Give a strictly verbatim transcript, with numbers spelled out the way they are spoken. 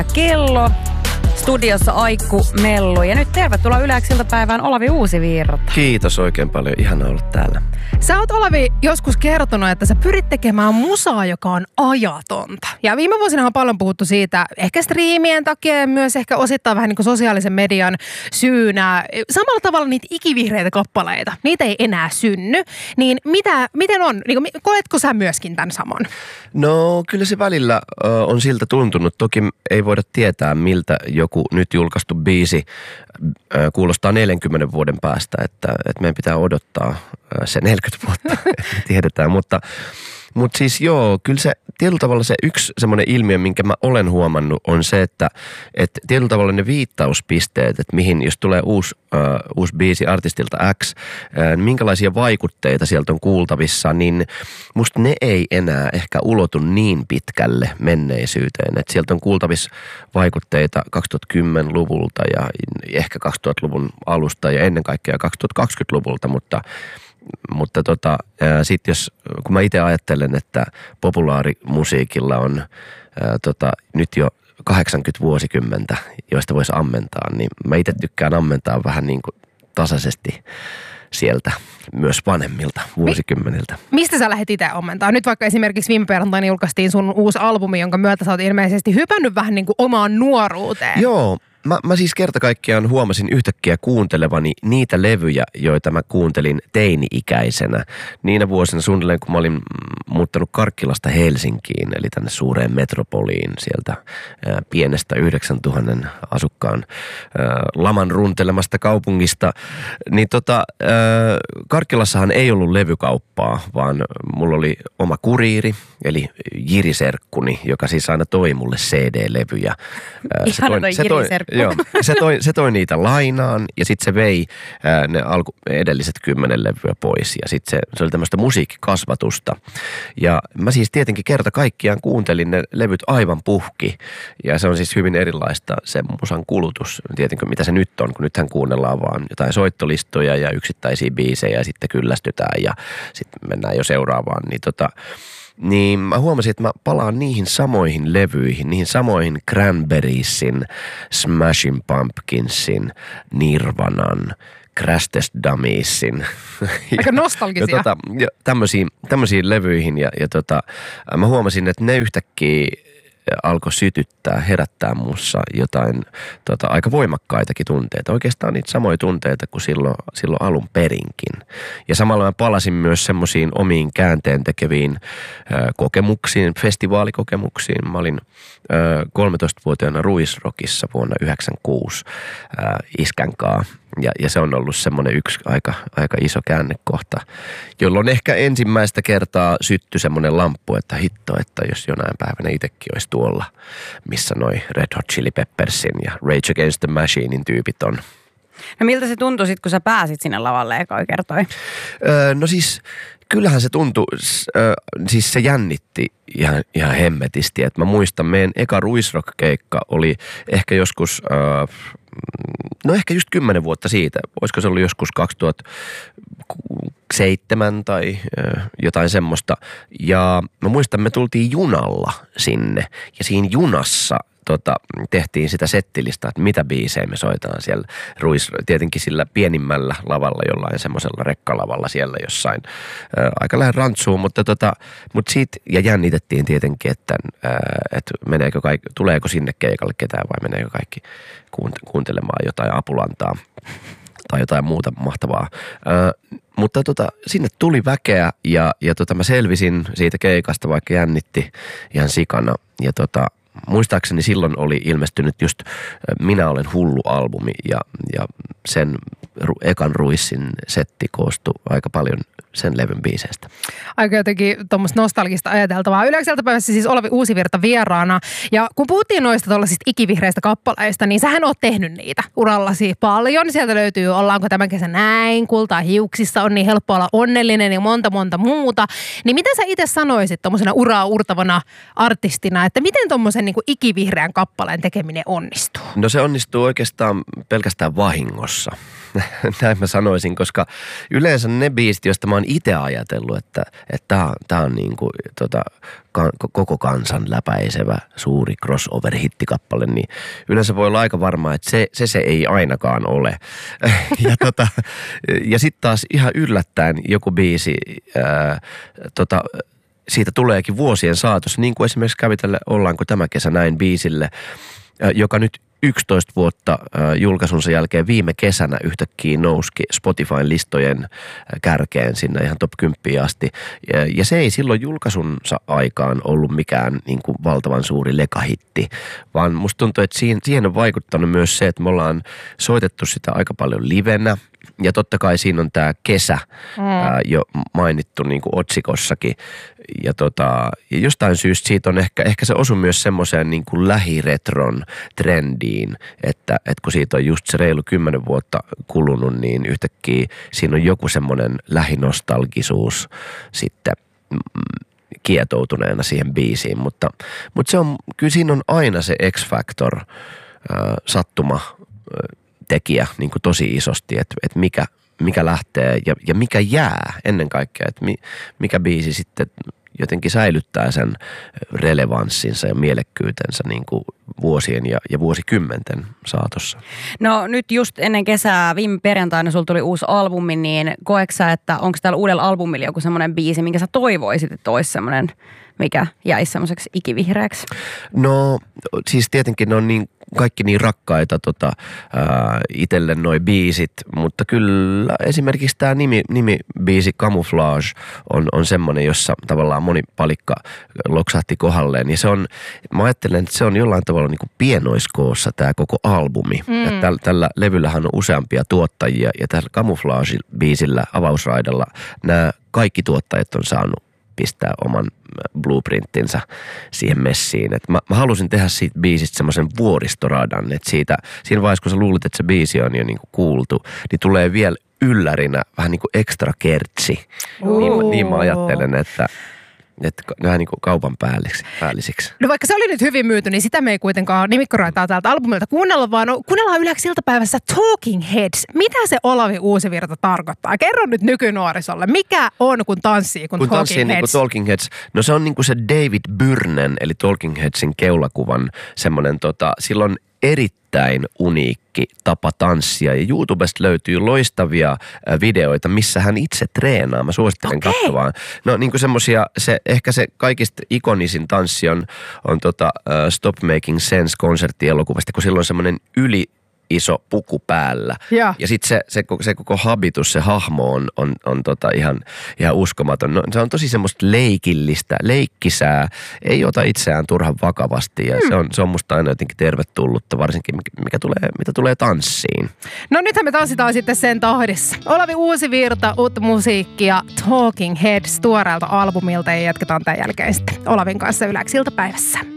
kello. Studiossa Aikku Mellu. Ja nyt tervetuloa Yleäksi iltapäivään Olavi Uusivirta. Kiitos oikein paljon. Ihana olla täällä. Sä oot, Olavi, joskus kertonut, että sä pyrit tekemään musaa, joka on ajatonta. Ja viime vuosina on paljon puhuttu siitä, ehkä striimien takia ja myös ehkä osittain vähän niin kuin sosiaalisen median syynä. Samalla tavalla niitä ikivihreitä kappaleita, niitä ei enää synny. Niin mitä, miten on? Niin kuin, koetko sä myöskin tämän saman? No kyllä se välillä äh, on siltä tuntunut. Toki ei voida tietää, miltä joku nyt julkaistu biisi äh, kuulostaa neljänkymmenen vuoden päästä. Että, että meidän pitää odottaa äh, se neljäkymmentä vuotta, tiedetään. Mutta, mutta siis joo, kyllä se tietyllä tavalla se yksi semmoinen ilmiö, minkä mä olen huomannut, on se, että, että tietyllä tavalla ne viittauspisteet, että mihin, jos tulee uusi, äh, uusi biisi artistilta X, äh, niin minkälaisia vaikutteita sieltä on kuultavissa, niin musta ne ei enää ehkä ulotu niin pitkälle menneisyyteen. Että sieltä on kuultavissa vaikutteita kaksituhattakymmenluvulta ja ehkä kaksituhattaluvun alusta ja ennen kaikkea kaksituhattakaksikymmentäluvulta, mutta Mutta tota, sitten jos, kun mä itse ajattelen, että populaarimusiikilla on ää, tota, nyt jo kahdeksankymmentä vuosikymmentä, joista voisi ammentaa, niin mä itse tykkään ammentaa vähän niin kuin tasaisesti sieltä myös vanhemmilta vuosikymmeniltä. Mi- mistä sä lähdet itse ammentaa? Nyt vaikka esimerkiksi viime perjantaina julkaistiin sun uusi albumi, jonka myötä sä oot ilmeisesti hypännyt vähän niin kuin omaan nuoruuteen. Joo. Mä, mä siis kerta kaikkiaan huomasin yhtäkkiä kuuntelevani niitä levyjä, joita mä kuuntelin teini-ikäisenä. Niinä vuosina suunnilleen, kun mä olin muuttanut Karkkilasta Helsinkiin, eli tänne suureen metropoliin sieltä ää, pienestä yhdeksäntuhannen asukkaan ää, laman runtelemasta kaupungista. Niin tota, ää, Karkkilassahan ei ollut levykauppaa, vaan mulla oli oma kuriiri, eli Jiri Serkkuni, joka siis aina toi mulle C D-levyjä. Ihana toi Jiri Serkkuni. Joo, se toi, se toi niitä lainaan ja sitten se vei ää, ne alku, edelliset kymmenen levyä pois ja sitten se, se oli tämmöistä musiikkikasvatusta. Ja mä siis tietenkin kerta kaikkiaan kuuntelin ne levyt aivan puhki ja se on siis hyvin erilaista se musan kulutus. Tietenkin mitä se nyt on, kun nythän kuunnellaan vaan jotain soittolistoja ja yksittäisiä biisejä ja sitten kyllästytään ja sitten mennään jo seuraavaan, niin tota... Niin mä huomasin, että mä palaan niihin samoihin levyihin, niihin samoihin Cranberriesin, Smashing Pumpkinsin, Nirvanan, Crash Test Dummiesin. Aika nostalgisia. Ja, tota, ja tämmöisiin, tämmöisiin levyihin ja, ja tota, mä huomasin, että ne yhtäkkiä alkoi sytyttää, herättää mussa jotain tota, aika voimakkaitakin tunteita. Oikeastaan niitä samoja tunteita kuin silloin, silloin alun perinkin. Ja samalla mä palasin myös semmoisiin omiin käänteen tekeviin ö, kokemuksiin, festivaalikokemuksiin. Mä olin ö, kolmetoistavuotiaana Ruisrockissa vuonna yhdeksänkymmentäkuusi ö, iskän kaa. Ja, ja se on ollut semmoinen yksi aika, aika iso käännekohta, jolloin ehkä ensimmäistä kertaa syttyi semmoinen lamppu, että hitto, että jos jonain päivänä itsekin olisi tuolla, missä noi Red Hot Chili Peppersin ja Rage Against the Machinein tyypit on. No miltä se tuntui sitten, kun sä pääsit sinne lavalle eka kertoi? Öö, no siis kyllähän se tuntui, öö, siis se jännitti ihan, ihan hemmetisti. Et mä muistan, meidän eka Ruisrock-keikka oli ehkä joskus... Öö, No ehkä just kymmenen vuotta siitä. Olisiko se ollut joskus kaksituhattaseitsemän tai jotain semmoista. Ja mä muistan, me tultiin junalla sinne ja siinä junassa tota, tehtiin sitä settilistä, että mitä biisejä me soitetaan siellä Ruis, tietenkin sillä pienimmällä lavalla, jollain semmoisella rekkalavalla siellä jossain ää, aika lähellä rantsuun, mutta tota, mut siitä, ja jännitettiin tietenkin, että, ää, että meneekö kaikki, tuleeko sinne keikalle ketään vai meneekö kaikki kuuntelemaan jotain Apulantaa tai jotain muuta mahtavaa. Ää, mutta tota, sinne tuli väkeä ja, ja tota, mä selvisin siitä keikasta, vaikka jännitti ihan sikana ja tota, muistaakseni silloin oli ilmestynyt just Minä olen hullu-albumi ja, ja sen ekan Ruissin setti koostui aika paljon sen levyn biiseistä. Aika jotenkin tuommoista nostalgista ajateltavaa. Yleäksi iltapäivässä siis Olavi Uusivirta vieraana. Ja kun puhuttiin noista tuollaisista ikivihreistä kappaleista, niin sähän oot tehnyt niitä urallasi paljon. Sieltä löytyy Ollaanko tämän kesän näin, Kultaa hiuksissa, On niin helppo olla onnellinen ja monta monta muuta. Niin miten sä itse sanoisit tuommoisena uraa urtavana artistina, että miten tuommoisen niin kuin ikivihreän kappaleen tekeminen onnistuu? No se onnistuu oikeastaan pelkästään vahingossa. näin mä sanoisin, koska yleensä ne biisit, joista mä oon itse ajatellut, että tämä tää on niin kuin, tota, ka, koko kansan läpäisevä suuri crossover-hittikappale, niin yleensä voi olla aika varma, että se se, se ei ainakaan ole. ja tota, ja sitten taas ihan yllättäen joku biisi, ää, tota, siitä tuleekin vuosien saatossa, niin kuin esimerkiksi kävi tälle Ollaanko tämä kesä näin biisille, ää, joka nyt yksitoista vuotta äh, julkaisunsa jälkeen viime kesänä yhtäkkiä nouski Spotifyn listojen äh, kärkeen sinne ihan top kymmenen asti. Ja, ja se ei silloin julkaisunsa aikaan ollut mikään niin kuin valtavan suuri lekahitti, vaan musta tuntuu, että siihen, siihen on vaikuttanut myös se, että me ollaan soitettu sitä aika paljon livenä. Ja totta kai siinä on tämä kesä mm. ää, jo mainittu niin kuin otsikossakin. Ja, tota, ja jostain syystä siitä on ehkä, ehkä se osu myös semmoiseen niin kuin lähiretron trendiin, että, että kun siitä on just se reilu kymmenen vuotta kulunut, niin yhtäkkiä siinä on joku semmoinen lähinostalgisuus sitten mm, kietoutuneena siihen biisiin. Mutta, mutta se on, kyllä siinä on aina se X-Factor, ää, sattuma, tekijä niin kuin tosi isosti, että, että mikä, mikä lähtee ja, ja mikä jää ennen kaikkea, että mi, mikä biisi sitten jotenkin säilyttää sen relevanssinsa ja mielekkyytensä niin kuin vuosien ja, ja vuosikymmenten saatossa. No nyt just ennen kesää, viime perjantaina sulla tuli uusi albumi, niin koetko sä, että onko täällä uudella albumilla joku semmoinen biisi, minkä sä toivoisit, että olisi semmoinen, mikä jäisi semmoiseksi ikivihreäksi? No siis tietenkin ne on niin, kaikki niin rakkaita tota, ää, itselle noi biisit, mutta kyllä esimerkiksi tämä nimi, nimibiisi Camouflage on, on semmoinen, jossa tavallaan moni palikka loksahti kohdalleen. Ja se on, mä ajattelen, että se on jollain tavalla niin kuin pienoiskoossa tämä koko albumi. Mm. Ja tällä, tällä levyllähän on useampia tuottajia ja tällä Camouflage-biisillä, avausraidalla, nämä kaikki tuottajat on saanut pistää oman blueprinttinsä siihen messiin. Et mä, mä halusin tehdä siitä biisistä semmoisen vuoristoradan, että siitä, siinä vaiheessa kun sä luulit, että se biisi on jo niinku kuultu, niin tulee vielä yllärinä vähän niinku ekstra kertsi. Niin, niin mä ajattelen, että että vähän niin kuin kaupan päällisiksi. No vaikka se oli nyt hyvin myyty, niin sitä me ei kuitenkaan nimikkoraitaa täältä albumilta kuunnella, vaan no, kuunnellaan yleensä iltapäivässä Talking Heads. Mitä se Olavi Uusivirta tarkoittaa? Kerro nyt nykynuorisolle, mikä on kun tanssii kun, kun Talking tanssii, Heads? Niin kuin Talking Heads. No se on niin kuin se David Byrnen, eli Talking Headsin keulakuvan semmoinen, tota, silloin erittäin uniikki tapa tanssia. Ja YouTubesta löytyy loistavia videoita, missä hän itse treenaa. Mä suosittelen okay. katsomaan. No niin kuin semmosia, se, ehkä se kaikista ikonisin tanssi on, on tota, uh, Stop Making Sense -konserttielokuvasta, kun silloin on semmoinen yli iso puku päällä. Ja, ja sitten se, se, se koko habitus, se hahmo on, on, on tota ihan, ihan uskomaton. No, se on tosi semmoista leikillistä, leikkisää, ei ota itseään turhan vakavasti ja hmm. se, on, se on musta aina jotenkin tervetullutta, varsinkin mikä tulee, mitä tulee tanssiin. No nythän me tanssitaan sitten sen tahdissa. Olavi Uusivirta, uutta musiikkia, Talking Heads tuoreelta albumilta ja jatketaan tämän jälkeen sitten Olavin kanssa Yleäks iltapäivässä.